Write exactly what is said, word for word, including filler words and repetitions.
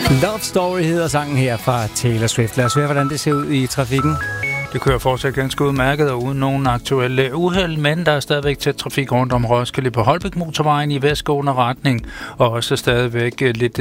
Love Story hedder sangen her fra Taylor Swift. Lad os høre, hvordan det ser ud i trafikken. Det kører fortsat ganske udmærket og uden nogen aktuelle uheld, men der er stadigvæk tæt trafik rundt om Roskilde på Holbæk Motorvejen i vestgående retning, og også stadigvæk lidt